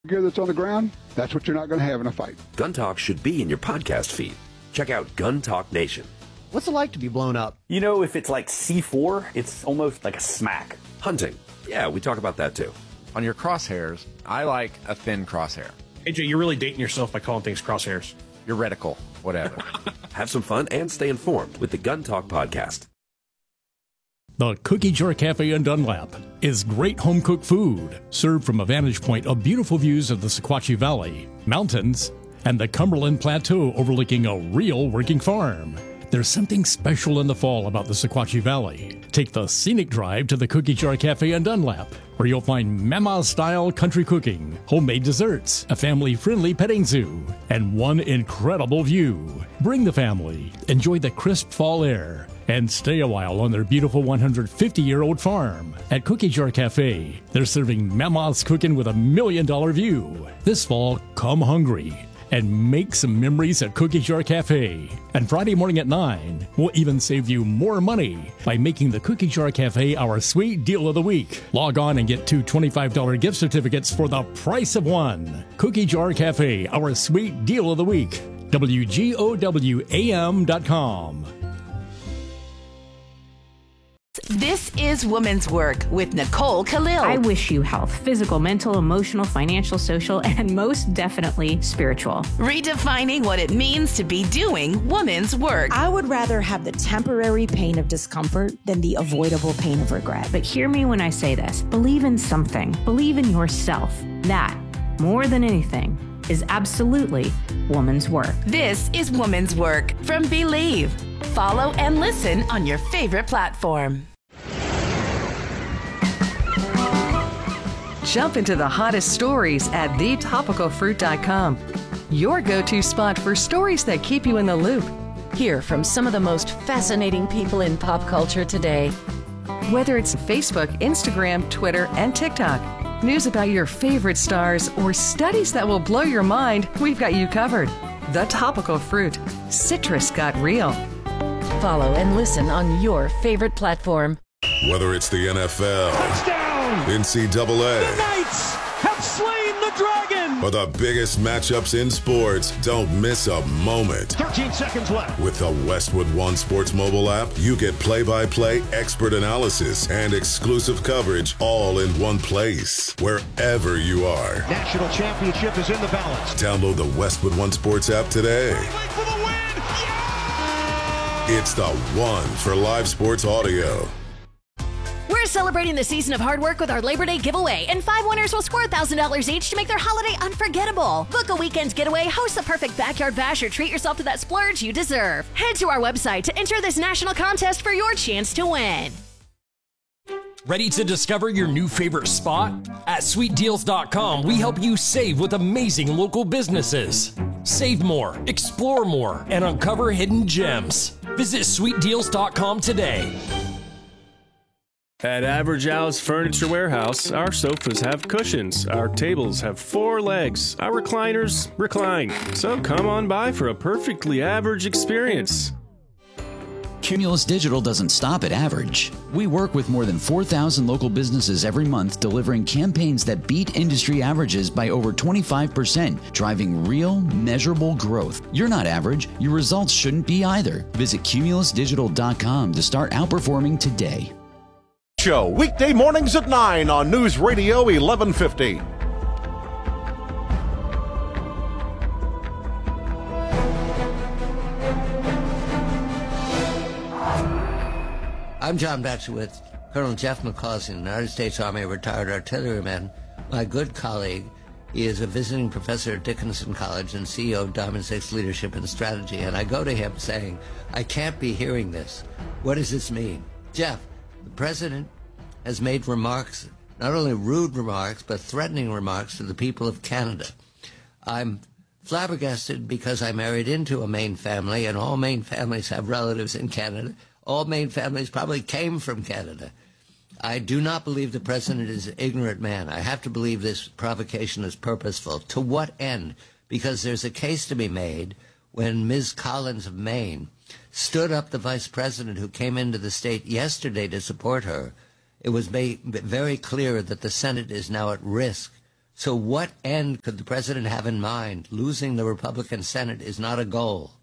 gear that's on the ground, that's what you're not going to have in a fight. Gun Talk should be in your podcast feed. Check out Gun Talk Nation. What's it like to be blown up? You know, if it's like C4, it's almost like a smack. Hunting. Yeah, we talk about that too. On your crosshairs, I like a thin crosshair. AJ, you're really dating yourself by calling things crosshairs. Your reticle, whatever. Have some fun and stay informed with the Gun Talk podcast. The Cookie Jar Cafe in Dunlap is great home-cooked food, served from a vantage point of beautiful views of the Sequatchie Valley, mountains, and the Cumberland Plateau overlooking a real working farm. There's something special in the fall about the Sequatchie Valley. Take the scenic drive to the Cookie Jar Cafe in Dunlap, where you'll find Mama-style country cooking, homemade desserts, a family-friendly petting zoo, and one incredible view. Bring the family, enjoy the crisp fall air, and stay a while on their beautiful 150-year-old farm. At Cookie Jar Cafe, they're serving Mama's cooking with $1 million view. This fall, come hungry and make some memories at Cookie Jar Cafe. And Friday morning at 9, we'll even save you more money by making the Cookie Jar Cafe our sweet deal of the week. Log on and get 2 $25 gift certificates for the price of one. Cookie Jar Cafe, our sweet deal of the week. WGOWAM.com. This is Woman's Work with Nicole Khalil. I wish you health, physical, mental, emotional, financial, social, and most definitely spiritual. Redefining what it means to be doing woman's work. I would rather have the temporary pain of discomfort than the avoidable pain of regret. But hear me when I say this. Believe in something. Believe in yourself. That, more than anything, is absolutely woman's work. This is Woman's Work from Believe. Follow and listen on your favorite platform. Jump into the hottest stories at thetopicalfruit.com. Your go-to spot for stories that keep you in the loop. Hear from some of the most fascinating people in pop culture today. Whether it's Facebook, Instagram, Twitter, and TikTok, news about your favorite stars, or studies that will blow your mind, we've got you covered. The Topical Fruit. Citrus got real. Follow and listen on your favorite platform. Whether it's the NFL, touchdown, NCAA, the Knights have slain the dragon, or the biggest matchups in sports, don't miss a moment. 13 seconds left. With the Westwood One Sports mobile app, you get play-by-play expert analysis and exclusive coverage all in one place, wherever you are. National championship is in the balance. Download the Westwood One Sports app today. For the win! Yeah! It's the one for live sports audio. We're celebrating the season of hard work with our Labor Day giveaway, and 5 winners will score $1,000 each to make their holiday unforgettable. Book a weekend getaway, host the perfect backyard bash, or treat yourself to that splurge you deserve. Head to our website to enter this national contest for your chance to win. Ready to discover your new favorite spot? At sweetdeals.com, we help you save with amazing local businesses. Save more, explore more, and uncover hidden gems. Visit sweetdeals.com today. At Average Al's Furniture Warehouse, our sofas have cushions, our tables have 4 legs, our recliners recline. So come on by for a perfectly average experience. Cumulus Digital doesn't stop at average. We work with more than 4,000 local businesses every month, delivering campaigns that beat industry averages by over 25%, driving real, measurable growth. You're not average. Your results shouldn't be either. Visit cumulusdigital.com to start outperforming today. Show weekday mornings at 9 on News Radio 1150. I'm John Batchowitz. Colonel Jeff McCausey, United States Army retired artilleryman, my good colleague. He is a visiting professor at Dickinson College and CEO of Diamond Six Leadership and Strategy. And I go to him saying, I can't be hearing this. What does this mean? Jeff, the president has made remarks, not only rude remarks, but threatening remarks to the people of Canada. I'm flabbergasted because I married into a Maine family, and all Maine families have relatives in Canada. All Maine families probably came from Canada. I do not believe the president is an ignorant man. I have to believe this provocation is purposeful. To what end? Because there's a case to be made when Ms. Collins of Maine stood up the vice president who came into the state yesterday to support her. It was made very clear that the Senate is now at risk So what end could the president have in mind? Losing the Republican Senate is not a goal.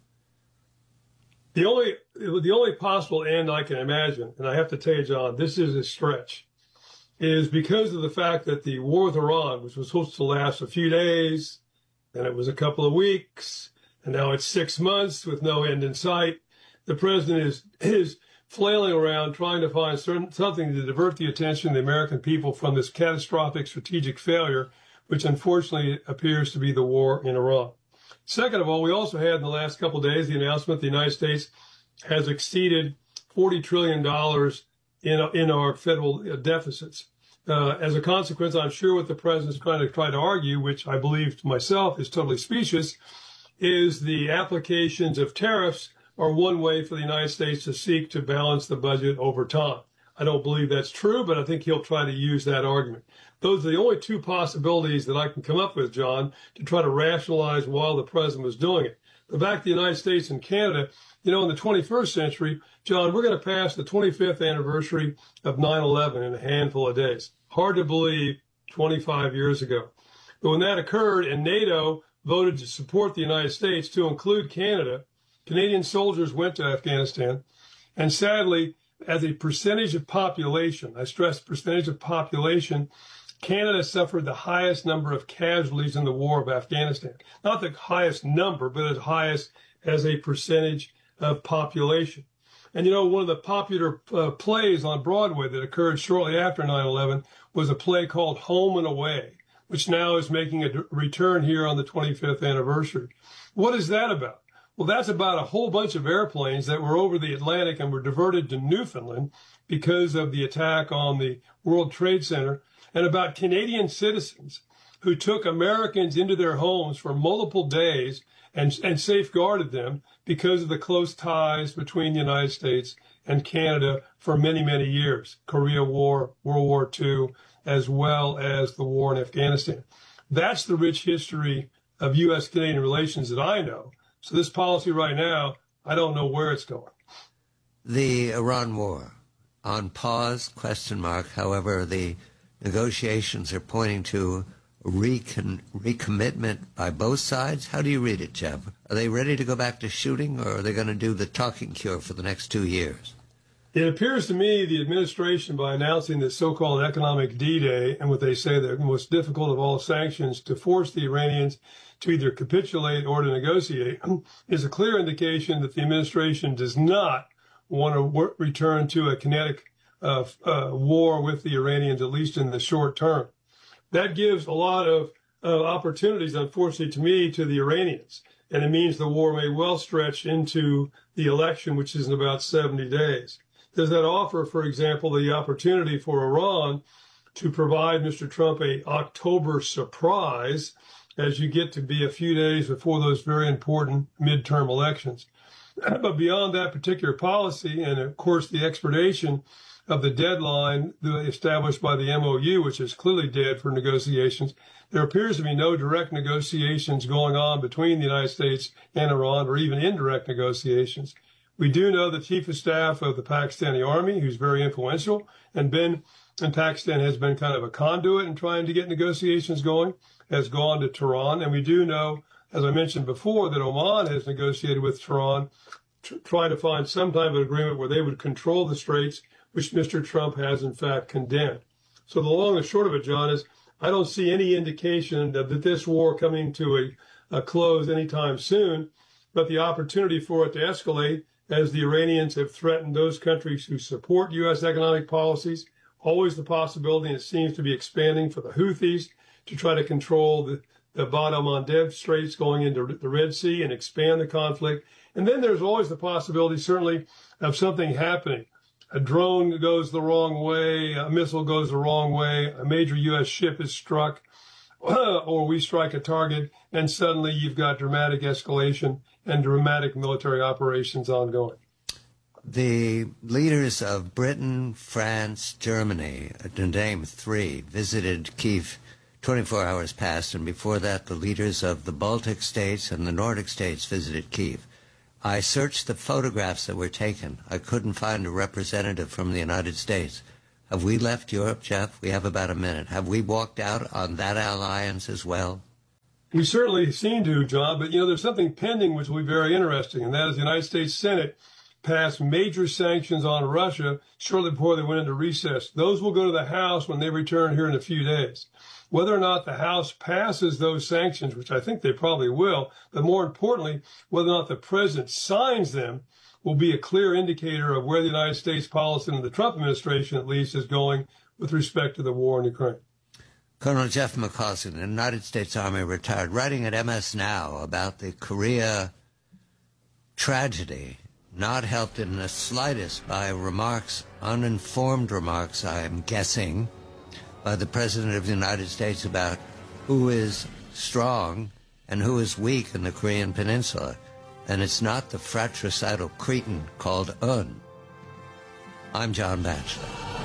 The only possible end I can imagine, and I have to tell you, John, this is a stretch, is because of the fact that the war with Iran, which was supposed to last a few days, then it was a couple of weeks, and now it's 6 months with no end in sight. The president is flailing around trying to find something to divert the attention of the American people from this catastrophic strategic failure, which unfortunately appears to be the war in Iran. Second of all, we also had in the last couple of days the announcement the United States has exceeded $40 trillion in our federal deficits. As a consequence, I'm sure what the president is trying to argue, which I believe to myself is totally specious, is the applications of tariffs are one way for the United States to seek to balance the budget over time. I don't believe that's true, but I think he'll try to use that argument. Those are the only two possibilities that I can come up with, John, to try to rationalize while the president was doing it. But back to the United States and Canada, in the 21st century, John, we're going to pass the 25th anniversary of 9/11 in a handful of days. Hard to believe 25 years ago. But when that occurred and NATO voted to support the United States to include Canada, Canadian soldiers went to Afghanistan, and sadly, as a percentage of population, I stress percentage of population, Canada suffered the highest number of casualties in the war of Afghanistan. Not the highest number, but as highest as a percentage of population. And one of the popular plays on Broadway that occurred shortly after 9/11 was a play called Home and Away, which now is making a return here on the 25th anniversary. What is that about? Well, that's about a whole bunch of airplanes that were over the Atlantic and were diverted to Newfoundland because of the attack on the World Trade Center, and about Canadian citizens who took Americans into their homes for multiple days and safeguarded them because of the close ties between the United States and Canada for many, many years. Korea War, World War II, as well as the war in Afghanistan. That's the rich history of U.S.-Canadian relations that I know. So this policy right now, I don't know where it's going. The Iran war, on pause, ? However, the negotiations are pointing to recommitment by both sides. How do you read it, Jeff? Are they ready to go back to shooting, or are they going to do the talking cure for the next 2 years? It appears to me the administration, by announcing the so-called economic D-Day and what they say the most difficult of all sanctions to force the Iranians to either capitulate or to negotiate, is a clear indication that the administration does not want to return to a kinetic war with the Iranians, at least in the short term. That gives a lot of opportunities, unfortunately, to me, to the Iranians. And it means the war may well stretch into the election, which is in about 70 days. Does that offer, for example, the opportunity for Iran to provide Mr. Trump a October surprise as you get to be a few days before those very important midterm elections? But beyond that particular policy, and of course the expiration of the deadline established by the MOU, which is clearly dead for negotiations, there appears to be no direct negotiations going on between the United States and Iran, or even indirect negotiations. We do know the chief of staff of the Pakistani army, who's very influential, and Pakistan has been kind of a conduit in trying to get negotiations going, has gone to Tehran. And we do know, as I mentioned before, that Oman has negotiated with Tehran, trying to find some type of agreement where they would control the straits, which Mr. Trump has in fact condemned. So the long and short of it, John, is I don't see any indication that this war coming to a close anytime soon, but the opportunity for it to escalate as the Iranians have threatened those countries who support U.S. economic policies. Always the possibility, and it seems to be expanding, for the Houthis to try to control the Bab el-Mandeb Straits going into the Red Sea and expand the conflict. And then there's always the possibility, certainly, of something happening. A drone goes the wrong way, a missile goes the wrong way, a major U.S. ship is struck, or we strike a target, and suddenly you've got dramatic escalation and dramatic military operations ongoing. The leaders of Britain, France, Germany, to name three, visited Kiev 24 hours past, and before that the leaders of the Baltic states and the Nordic states visited Kiev. I searched the photographs that were taken. I couldn't find a representative from the United States. Have we left Europe, Jeff? We have about a minute. Have we walked out on that alliance as well? We certainly seem to, John, but there's something pending which will be very interesting, and that is the United States Senate passed major sanctions on Russia shortly before they went into recess. Those will go to the House when they return here in a few days. Whether or not the House passes those sanctions, which I think they probably will, but more importantly, whether or not the president signs them will be a clear indicator of where the United States policy and the Trump administration, at least, is going with respect to the war in Ukraine. Colonel Jeff McCausland, United States Army retired, writing at MS Now about the Korea tragedy, not helped in the slightest by remarks, uninformed remarks, I am guessing, by the President of the United States about who is strong and who is weak in the Korean Peninsula. And it's not the fratricidal cretin called Un. I'm John Batchelor.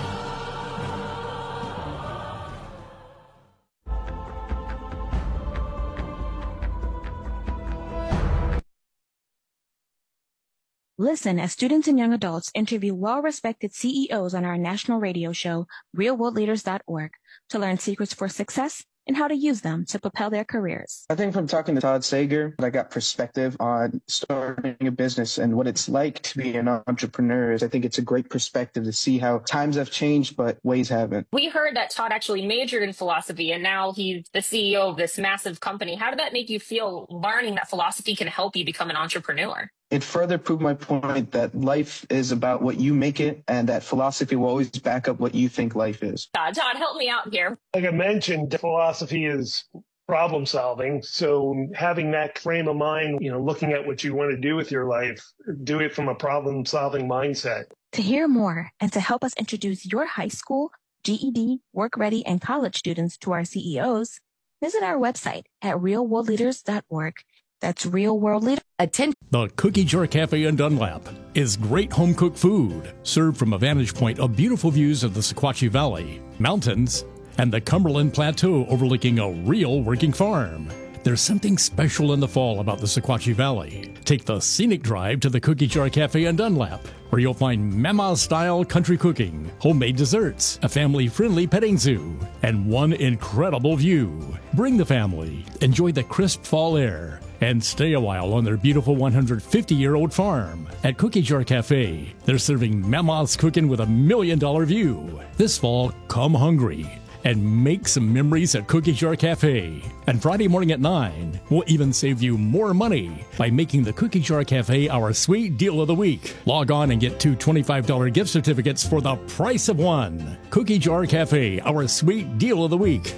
Listen as students and young adults interview well-respected CEOs on our national radio show, realworldleaders.org, to learn secrets for success and how to use them to propel their careers. I think from talking to Todd Sager, I got perspective on starting a business and what it's like to be an entrepreneur. I think it's a great perspective to see how times have changed, but ways haven't. We heard that Todd actually majored in philosophy, and now he's the CEO of this massive company. How did that make you feel, learning that philosophy can help you become an entrepreneur? It further proved my point that life is about what you make it, and that philosophy will always back up what you think life is. Todd, help me out here. Like I mentioned, philosophy is problem solving. So having that frame of mind, looking at what you want to do with your life, do it from a problem solving mindset. To hear more and to help us introduce your high school, GED, work ready, and college students to our CEOs, visit our website at realworldleaders.org. That's Real World Leader. The Cookie Jar Cafe in Dunlap is great home-cooked food, served from a vantage point of beautiful views of the Sequatchie Valley, mountains, and the Cumberland Plateau overlooking a real working farm. There's something special in the fall about the Sequatchie Valley. Take the scenic drive to the Cookie Jar Cafe in Dunlap, where you'll find Mama-style country cooking, homemade desserts, a family-friendly petting zoo, and one incredible view. Bring the family, enjoy the crisp fall air, and stay a while on their beautiful 150-year-old farm. At Cookie Jar Cafe, they're serving Mama's cooking with $1 million view. This fall, come hungry and make some memories at Cookie Jar Cafe. And Friday morning at 9, we'll even save you more money by making the Cookie Jar Cafe our sweet deal of the week. Log on and get 2 $25 gift certificates for the price of one. Cookie Jar Cafe, our sweet deal of the week.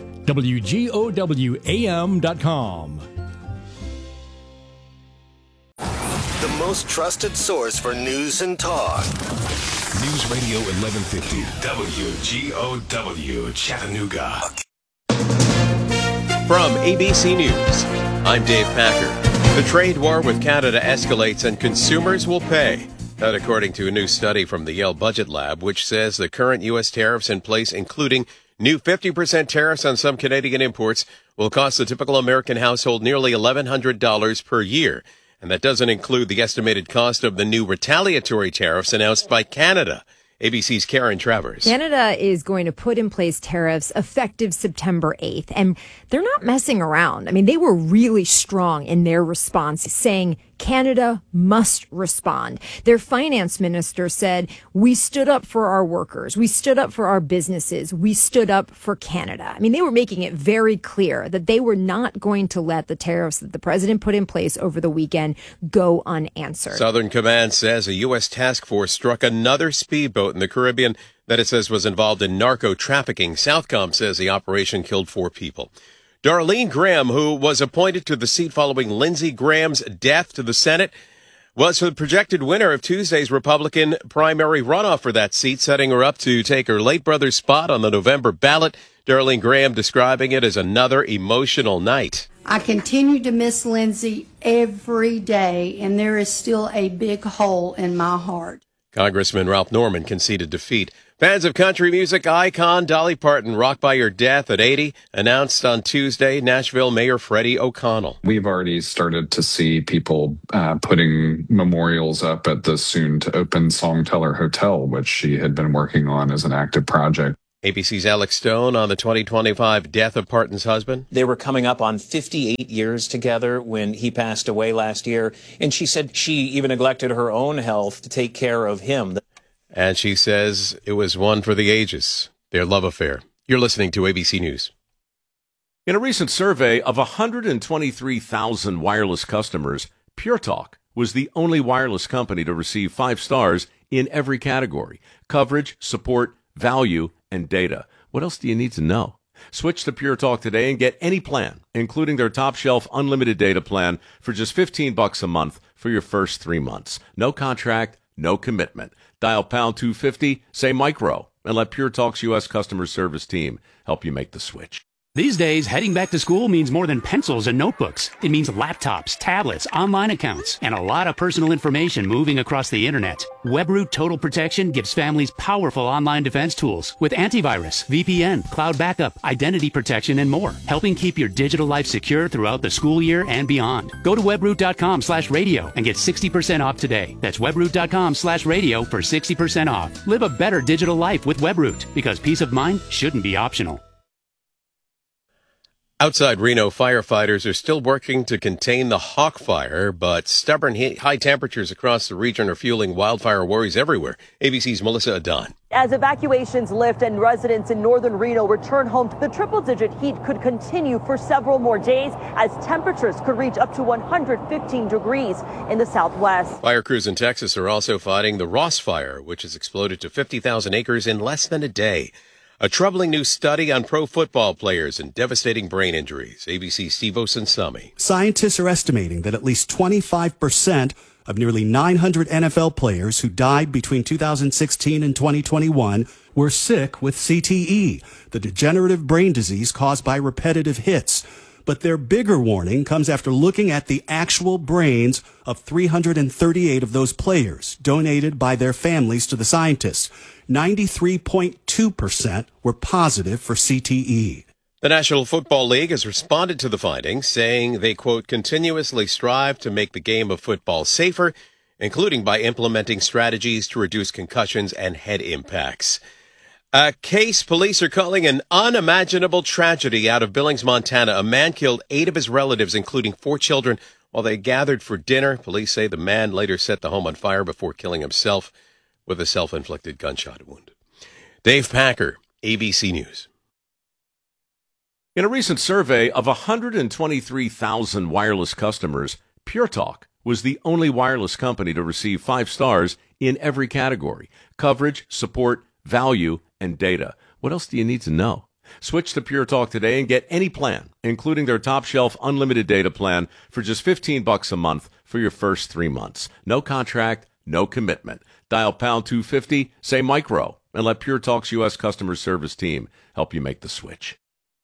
WGOWAM.com. The most trusted source for news and talk. News Radio 1150, WGOW, Chattanooga. From ABC News, I'm Dave Packer. The trade war with Canada escalates and consumers will pay. That according to a new study from the Yale Budget Lab, which says the current U.S. tariffs in place, including new 50% tariffs on some Canadian imports, will cost the typical American household nearly $1,100 per year. And that doesn't include the estimated cost of the new retaliatory tariffs announced by Canada. ABC's Karen Travers. Canada is going to put in place tariffs effective September 8th, and they're not messing around. I mean, they were really strong in their response, saying Canada must respond. Their finance minister said, we stood up for our workers. We stood up for our businesses. We stood up for Canada. I mean, they were making it very clear that they were not going to let the tariffs that the president put in place over the weekend go unanswered. Southern Command says a U.S. task force struck another speedboat in the Caribbean that it says was involved in narco trafficking. Southcom says the operation killed 4 people. Darlene Graham, who was appointed to the seat following Lindsey Graham's death to the Senate, was the projected winner of Tuesday's Republican primary runoff for that seat, setting her up to take her late brother's spot on the November ballot. Darlene Graham describing it as another emotional night. I continue to miss Lindsey every day, and there is still a big hole in my heart. Congressman Ralph Norman conceded defeat. Fans of country music icon Dolly Parton rocked by her death at 80, announced on Tuesday, Nashville Mayor Freddie O'Connell. We've already started to see people putting memorials up at the soon-to-open Songteller Hotel, which she had been working on as an active project. ABC's Alex Stone on the 2025 death of Parton's husband. They were coming up on 58 years together when he passed away last year, and she said she even neglected her own health to take care of him. And she says it was one for the ages, their love affair. You're listening to ABC News. In a recent survey of 123,000 wireless customers, Pure Talk was the only wireless company to receive 5 stars in every category: coverage, support, value, and data. What else do you need to know? Switch to Pure Talk today and get any plan, including their top shelf unlimited data plan, for just $15 a month for your first 3 months. No contract, no commitment. Dial pound 250, say micro, and let Pure Talk's U.S. customer service team help you make the switch. These days, heading back to school means more than pencils and notebooks. It means laptops, tablets, online accounts, and a lot of personal information moving across the internet. WebRoot Total Protection gives families powerful online defense tools with antivirus, VPN, cloud backup, identity protection, and more, helping keep your digital life secure throughout the school year and beyond. Go to webroot.com/radio and get 60% off today. That's webroot.com/radio for 60% off. Live a better digital life with WebRoot, because peace of mind shouldn't be optional. Outside Reno, firefighters are still working to contain the Hawk Fire, but stubborn high temperatures across the region are fueling wildfire worries everywhere. ABC's Melissa Adon. As evacuations lift and residents in northern Reno return home, the triple-digit heat could continue for several more days as temperatures could reach up to 115 degrees in the southwest. Fire crews in Texas are also fighting the Ross Fire, which has exploded to 50,000 acres in less than a day. A troubling new study on pro football players and devastating brain injuries. ABC's Steve Osunsami. Scientists are estimating that at least 25% of nearly 900 NFL players who died between 2016 and 2021 were sick with CTE, the degenerative brain disease caused by repetitive hits. But their bigger warning comes after looking at the actual brains of 338 of those players, donated by their families to the scientists. 93.2% were positive for CTE. The National Football League has responded to the findings, saying they, quote, continuously strive to make the game of football safer, including by implementing strategies to reduce concussions and head impacts. A case police are calling an unimaginable tragedy out of Billings, Montana. A man killed 8 of his relatives, including 4 children, while they gathered for dinner. Police say the man later set the home on fire before killing himself with a self-inflicted gunshot wound. Dave Packer, ABC News. In a recent survey of 123,000 wireless customers, Pure Talk was the only wireless company to receive 5 stars in every category: coverage, support, value, and data. What else do you need to know? Switch to Pure Talk today and get any plan, including their top shelf unlimited data plan, for just $15 a month for your first 3 months. No contract, no commitment. Dial pound 250, say micro, and let Pure Talk's U.S. customer service team help you make the switch.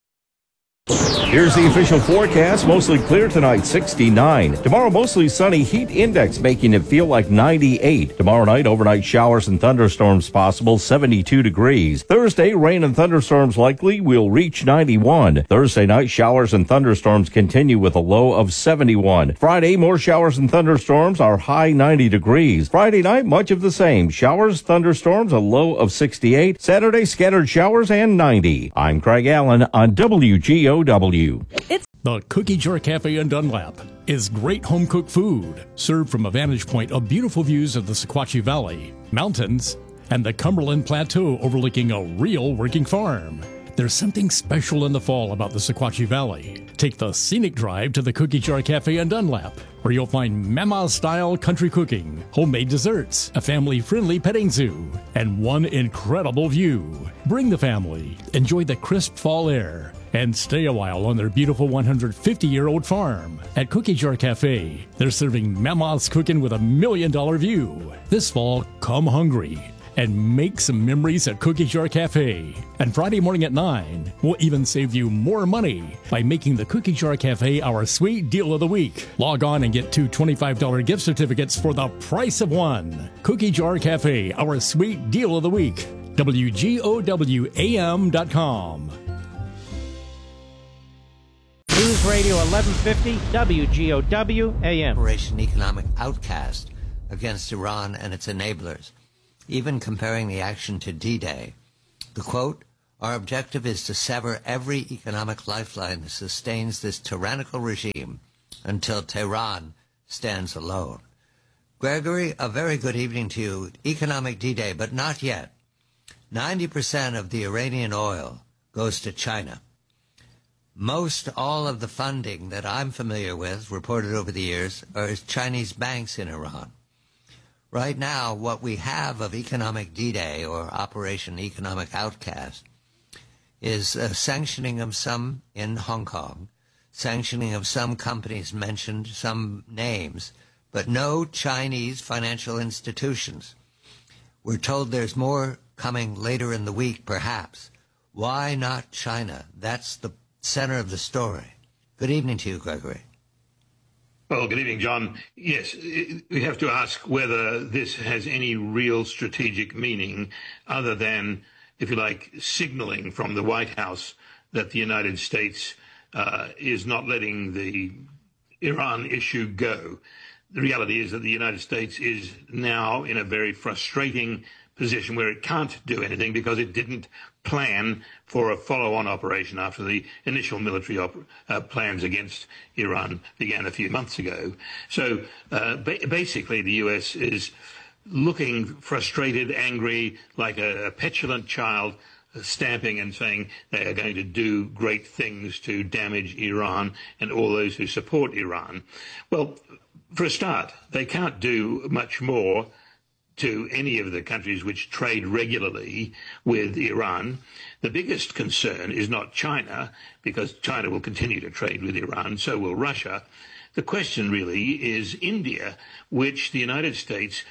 Here's the official forecast. Mostly clear tonight, 69. Tomorrow, mostly sunny, heat index making it feel like 98. Tomorrow night, overnight showers and thunderstorms possible, 72 degrees. Thursday, rain and thunderstorms likely, will reach 91. Thursday night, showers and thunderstorms continue with a low of 71. Friday, more showers and thunderstorms, our high 90 degrees. Friday night, much of the same. Showers, thunderstorms, a low of 68. Saturday, scattered showers and 90. I'm Craig Allen on WGOW. The Cookie Jar Cafe in Dunlap is great home-cooked food, served from a vantage point of beautiful views of the Sequatchie Valley, mountains, and the Cumberland Plateau overlooking a real working farm. There's something special in the fall about the Sequatchie Valley. Take the scenic drive to the Cookie Jar Cafe in Dunlap, where you'll find Mama-style country cooking, homemade desserts, a family-friendly petting zoo, and one incredible view. Bring the family, enjoy the crisp fall air, and stay a while on their beautiful 150-year-old farm. At Cookie Jar Cafe, they're serving Mama's cooking with $1 million view. This fall, come hungry and make some memories at Cookie Jar Cafe. And Friday morning at 9, we'll even save you more money by making the Cookie Jar Cafe our sweet deal of the week. Log on and get 2 $25 gift certificates for the price of one. Cookie Jar Cafe, our sweet deal of the week. WGOWAM.com. News Radio 1150 WGOW AM. Operation Economic Outcast against Iran and its enablers, even comparing the action to D-Day. The quote, "Our objective is to sever every economic lifeline that sustains this tyrannical regime until Tehran stands alone." Gregory, a very good evening to you. Economic D-Day, but not yet. 90% of the Iranian oil goes to China. Most all of the funding that I'm familiar with, reported over the years, are Chinese banks in Iran. Right now, what we have of Economic D-Day, or Operation Economic Outcast, is sanctioning of some in Hong Kong, sanctioning of some companies mentioned, some names, but no Chinese financial institutions. We're told there's more coming later in the week, perhaps. Why not China? That's the center of the story. Good evening to you, Gregory. Well, good evening, John. Yes, we have to ask whether this has any real strategic meaning other than, if you like, signaling from the White House that the United States is not letting the Iran issue go. The reality is that the United States is now in a very frustrating position where it can't do anything because it didn't plan for a follow-on operation after the initial military plans against Iran began a few months ago. So basically the U.S. is looking frustrated, angry, like a petulant child, stamping and saying they are going to do great things to damage Iran and all those who support Iran. Well, for a start, they can't do much more to any of the countries which trade regularly with Iran. The biggest concern is not China, because China will continue to trade with Iran, so will Russia. The question really is India, which the United States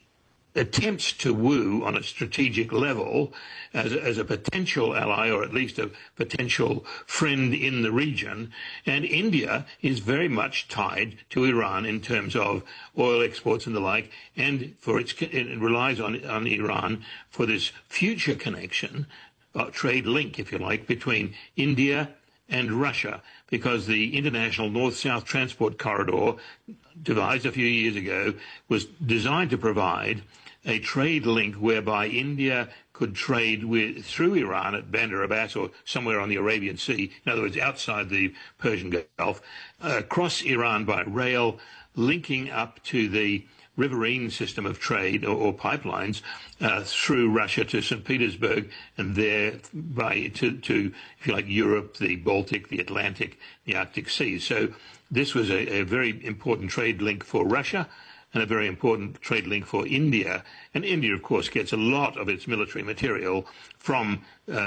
attempts to woo on a strategic level as a potential ally, or at least a potential friend in the region. And India is very much tied to Iran in terms of oil exports and the like, and it relies on Iran for this future connection, trade link, if you like, between India and Russia, because the international north-south transport corridor, devised a few years ago, was designed to provide a trade link whereby India could trade through Iran at Bandar Abbas or somewhere on the Arabian Sea, in other words, outside the Persian Gulf, across Iran by rail, linking up to the riverine system of trade or pipelines through Russia to St. Petersburg, and there to, if you like, Europe, the Baltic, the Atlantic, the Arctic Sea. So this was a very important trade link for Russia and a very important trade link for India. And India, of course, gets a lot of its military material from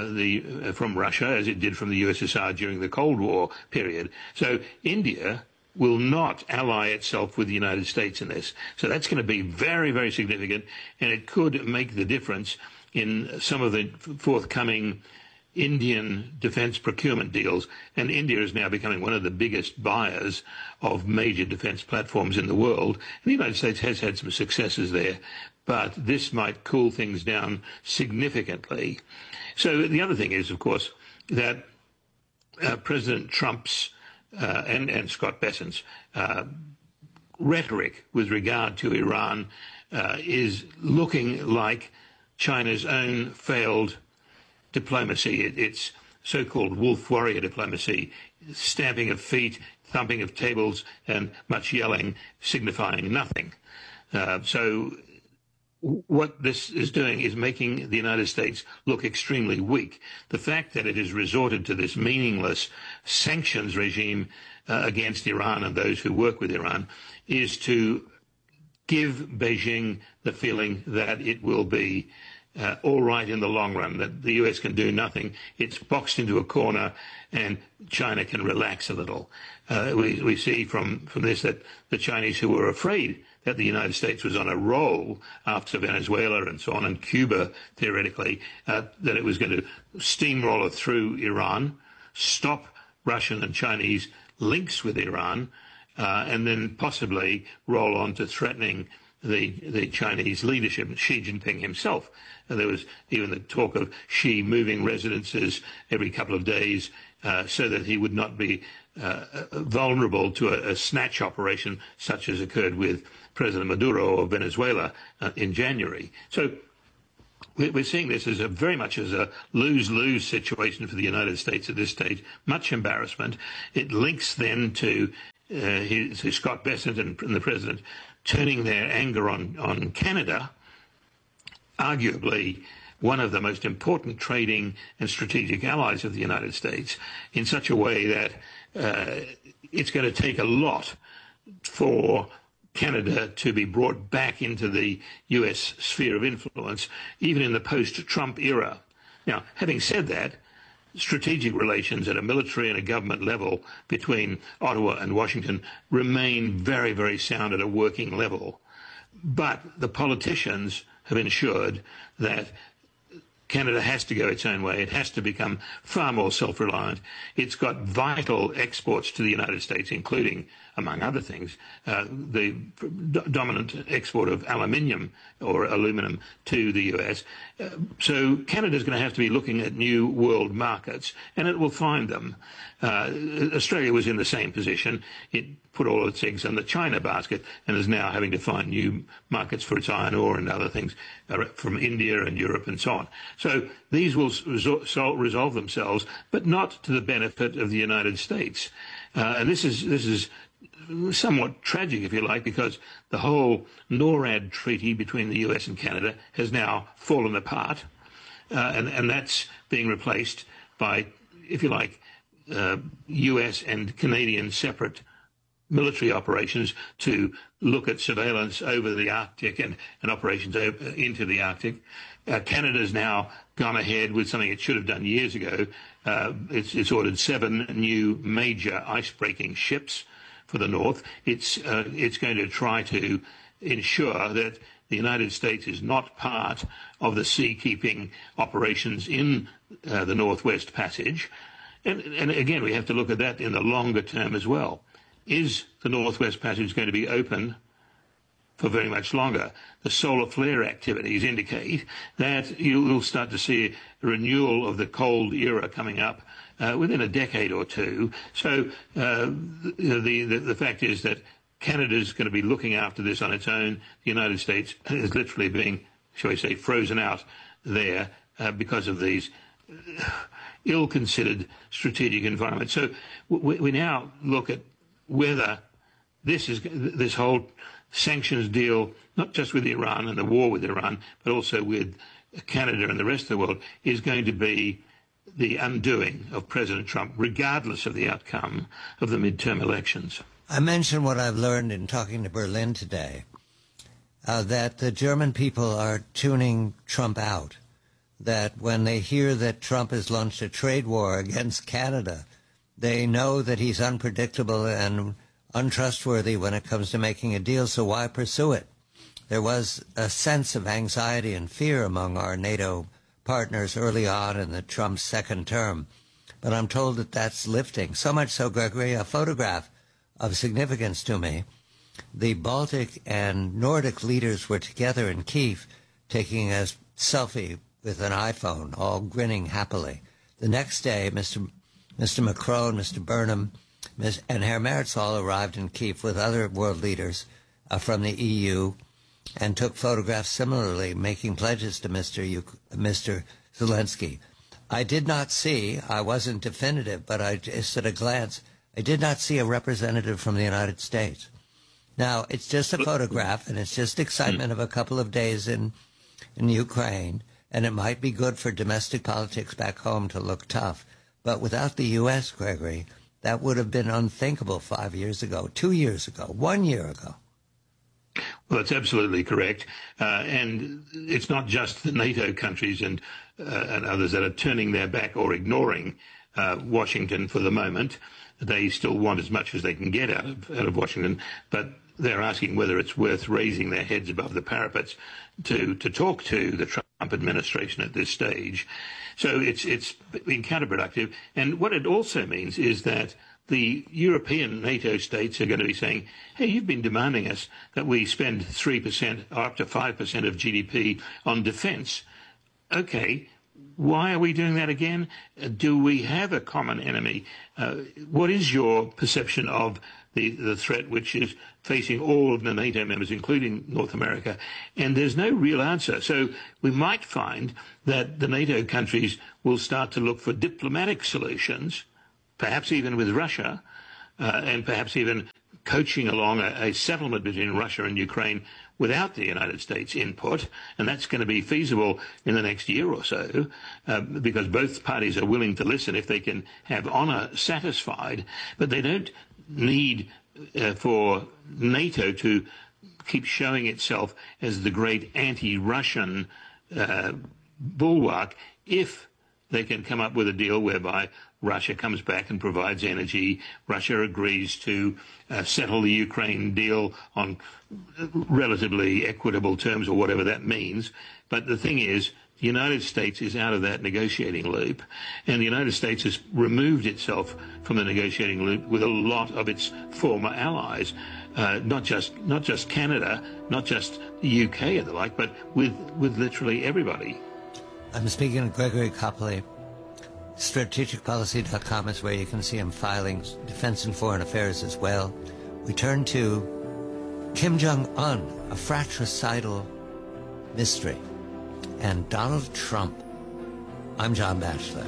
Russia, as it did from the USSR during the Cold War period. So India will not ally itself with the United States in this. So that's going to be very, very significant, and it could make the difference in some of the forthcoming Indian defense procurement deals. And India is now becoming one of the biggest buyers of major defense platforms in the world. And the United States has had some successes there, but this might cool things down significantly. So the other thing is, of course, that President Trump's and Scott Bessent's rhetoric with regard to Iran is looking like China's own failed diplomacy. It's so-called wolf warrior diplomacy, stamping of feet, thumping of tables, and much yelling, signifying nothing. So what this is doing is making the United States look extremely weak. The fact that it has resorted to this meaningless sanctions regime against Iran and those who work with Iran is to give Beijing the feeling that it will be all right in the long run, that the U.S. can do nothing. It's boxed into a corner and China can relax a little. We see from this that the Chinese, who were afraid that the United States was on a roll after Venezuela and so on, and Cuba, theoretically, that it was going to steamroller through Iran, stop Russian and Chinese links with Iran, and then possibly roll on to threatening the Chinese leadership, Xi Jinping himself. And there was even the talk of Xi moving residences every couple of days so that he would not be vulnerable to a snatch operation such as occurred with President Maduro of Venezuela in January. So we're seeing this as very much as a lose-lose situation for the United States at this stage. Much embarrassment. It links then to Scott Bessent and the president turning their anger on Canada, arguably one of the most important trading and strategic allies of the United States, in such a way that it's going to take a lot for Canada to be brought back into the U.S. sphere of influence, even in the post-Trump era. Now, having said that, strategic relations at a military and a government level between Ottawa and Washington remain very, very sound at a working level. But the politicians have ensured that Canada has to go its own way. It has to become far more self-reliant. It's got vital exports to the United States, including, among other things, the dominant export of aluminium or aluminum to the US. So Canada's going to have to be looking at new world markets, and it will find them. Australia was in the same position. It put all its eggs in the China basket and is now having to find new markets for its iron ore and other things from India and Europe and so on. So these will resolve themselves, but not to the benefit of the United States. And this is somewhat tragic, if you like, because the whole NORAD treaty between the US and Canada has now fallen apart, and that's being replaced by, if you like, US and Canadian separate military operations to look at surveillance over the Arctic and operations into the Arctic. Canada's now gone ahead with something it should have done years ago. It's ordered 7 new major ice-breaking ships for the North. It's going to try to ensure that the United States is not part of the sea-keeping operations in the Northwest Passage. And again, we have to look at that in the longer term as well. Is the Northwest Passage going to be open for very much longer? The solar flare activities indicate that you'll start to see a renewal of the cold era coming up within a decade or two. So the fact is that Canada's going to be looking after this on its own. The United States is literally being, shall we say, frozen out there because of these ill-considered strategic environments. So we now look at whether this whole sanctions deal, not just with Iran and the war with Iran, but also with Canada and the rest of the world, is going to be the undoing of President Trump, regardless of the outcome of the midterm elections. I mentioned what I've learned in talking to Berlin today, that the German people are tuning Trump out, that when they hear that Trump has launched a trade war against Canada, they know that he's unpredictable and untrustworthy when it comes to making a deal, so why pursue it? There was a sense of anxiety and fear among our NATO partners early on in the Trump second term, but I'm told that that's lifting. So much so, Gregory, a photograph of significance to me. The Baltic and Nordic leaders were together in Kyiv taking a selfie with an iPhone, all grinning happily. The next day, Mr. Macron, Mr. Burnham, and Herr Merz all arrived in Kyiv with other world leaders from the EU and took photographs similarly, making pledges to Mr. Zelensky. I did not see, I wasn't definitive, but just at a glance, I did not see a representative from the United States. Now, it's just a photograph, and it's just excitement of a couple of days in Ukraine, and it might be good for domestic politics back home to look tough. But without the U.S., Gregory, that would have been unthinkable 5 years ago, 2 years ago, 1 year ago. Well, that's absolutely correct. And it's not just the NATO countries and others that are turning their back or ignoring Washington for the moment. They still want as much as they can get out of Washington, but they're asking whether it's worth raising their heads above the parapets to talk to the Trump administration at this stage. So it's been counterproductive. And what it also means is that the European NATO states are going to be saying, hey, you've been demanding us that we spend 3% or up to 5% of GDP on defense. Okay, why are we doing that again? Do we have a common enemy? What is your perception of the threat which is facing all of the NATO members, including North America? And there's no real answer. So we might find that the NATO countries will start to look for diplomatic solutions, perhaps even with Russia, and perhaps even coaching along a settlement between Russia and Ukraine without the United States input, and that's going to be feasible in the next year or so, because both parties are willing to listen if they can have honour satisfied, but they don't need for NATO to keep showing itself as the great anti-Russian bulwark if they can come up with a deal whereby Russia comes back and provides energy. Russia agrees to settle the Ukraine deal on relatively equitable terms or whatever that means. But the thing is, the United States is out of that negotiating loop, and the United States has removed itself from the negotiating loop with a lot of its former allies, not just Canada, not just the UK and the like, but with literally everybody. I'm speaking to Gregory Copley. Strategicpolicy.com is where you can see him filing defense and foreign affairs as well. We turn to Kim Jong-un, a fratricidal mystery, and Donald Trump. I'm John Batchelor.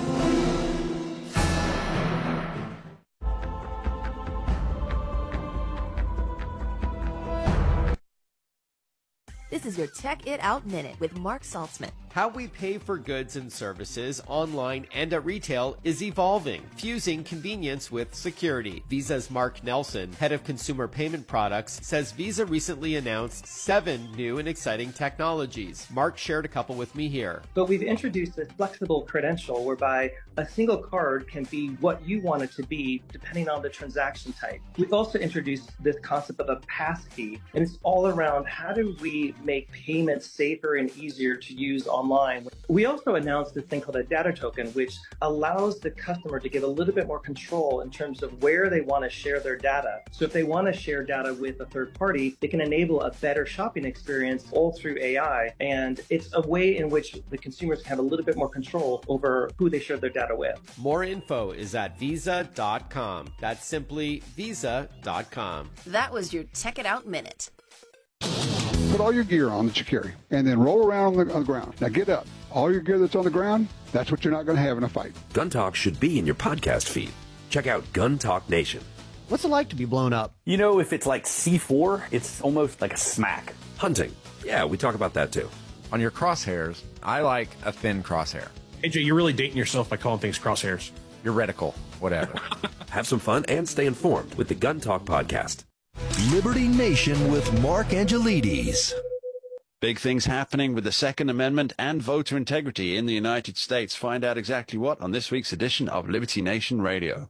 This is your Check It Out Minute with Mark Saltzman. How we pay for goods and services online and at retail is evolving, fusing convenience with security. Visa's Mark Nelson, head of consumer payment products, says Visa recently announced 7 new and exciting technologies. Mark shared a couple with me here. But we've introduced a flexible credential whereby a single card can be what you want it to be depending on the transaction type. We've also introduced this concept of a passkey, and it's all around how do we make payments safer and easier to use online. We also announced this thing called a data token, which allows the customer to get a little bit more control in terms of where they want to share their data. So if they want to share data with a third party, they can enable a better shopping experience all through AI. And it's a way in which the consumers can have a little bit more control over who they share their data with. More info is at visa.com. That's simply visa.com. That was your Check It Out Minute. Put all your gear on that you carry, and then roll around on the ground. Now get up. All your gear that's on the ground, that's what you're not going to have in a fight. Gun Talk should be in your podcast feed. Check out Gun Talk Nation. What's it like to be blown up? You know, if it's like C4, it's almost like a smack. Hunting. Yeah, we talk about that too. On your crosshairs, I like a thin crosshair. AJ, you're really dating yourself by calling things crosshairs. Your reticle, whatever. Have some fun and stay informed with the Gun Talk podcast. Liberty Nation with Mark Angelides. Big things happening with the Second Amendment and voter integrity in the United States. Find out exactly what on this week's edition of Liberty Nation Radio.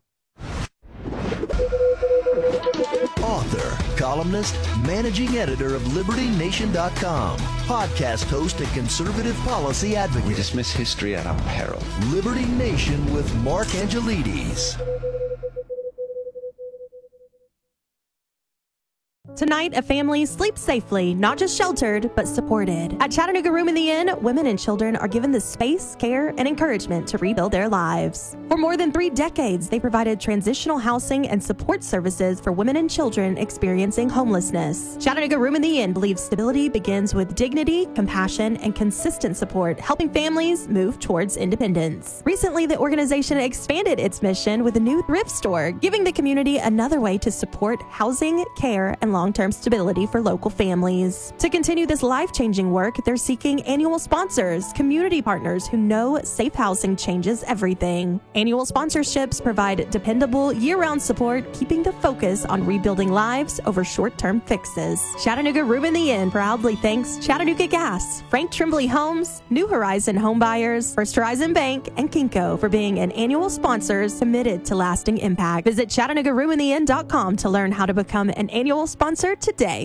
Author, columnist, managing editor of LibertyNation.com, podcast host and conservative policy advocate. We dismiss history at our peril. Liberty Nation with Mark Angelides. Tonight, a family sleeps safely, not just sheltered, but supported. At Chattanooga Room in the Inn, women and children are given the space, care, and encouragement to rebuild their lives. For more than 3 decades, they provided transitional housing and support services for women and children experiencing homelessness. Chattanooga Room in the Inn believes stability begins with dignity, compassion, and consistent support, helping families move towards independence. Recently, the organization expanded its mission with a new thrift store, giving the community another way to support housing, care, and long-term stability for local families. To continue this life-changing work, they're seeking annual sponsors, community partners who know safe housing changes everything. Annual sponsorships provide dependable, year-round support, keeping the focus on rebuilding lives over short-term fixes. Chattanooga Room in the Inn proudly thanks Chattanooga Gas, Frank Tremblay Homes, New Horizon Home Buyers, First Horizon Bank, and Kinko for being an annual sponsors committed to lasting impact. Visit ChattanoogaRoomInTheInn.com to learn how to become an annual sponsor today.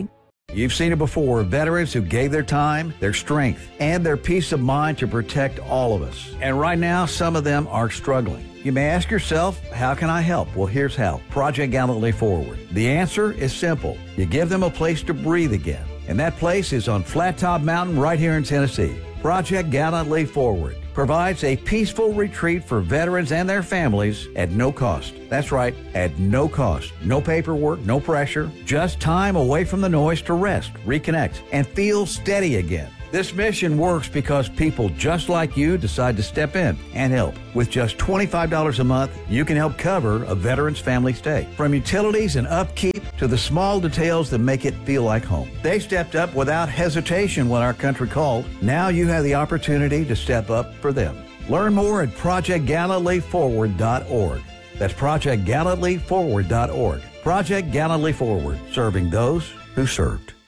You've seen it before, veterans who gave their time, their strength, and their peace of mind to protect all of us. And right now, some of them are struggling. You may ask yourself, how can I help? Well, here's how. Project Gallantly Forward. The answer is simple. You give them a place to breathe again. And that place is on Flat Top Mountain right here in Tennessee. Project Gallantly Forward provides a peaceful retreat for veterans and their families at no cost. That's right, at no cost. No paperwork, no pressure, just time away from the noise to rest, reconnect, and feel steady again. This mission works because people just like you decide to step in and help. With just $25 a month, you can help cover a veteran's family stay. From utilities and upkeep to the small details that make it feel like home. They stepped up without hesitation when our country called. Now you have the opportunity to step up for them. Learn more at ProjectGallantlyForward.org. That's ProjectGallantlyForward.org. Project Gallantly Forward, serving those who served.